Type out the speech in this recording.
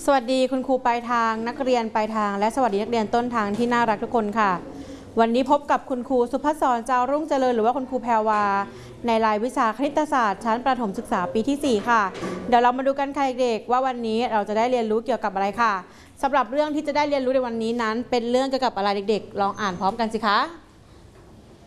วัสดีคุณครูปลายทางนักเรียนปลายทางและสวัสดีนักเรียนต้นทางที่น่ารักทุกคนค่ะวันนี้พบกับคุณครูสุภัสสร จารุ่งเจริญหรือว่าคุณครูแพรวาในรายวิชาคณิตศาสตร์ชั้นประถมศึกษาปีที่4ค่ะเดี๋ยวเรามาดูกันค่ะเด็กๆว่าวันนี้เราจะได้เรียนรู้เกี่ยวกับอะไรค่ะสำหรับเรื่องที่จะได้เรียนรู้ในวันนี้นั้นเป็นเรื่องเกี่ยวกับอะไรเด็กๆลองอ่านพร้อมกันสิคะ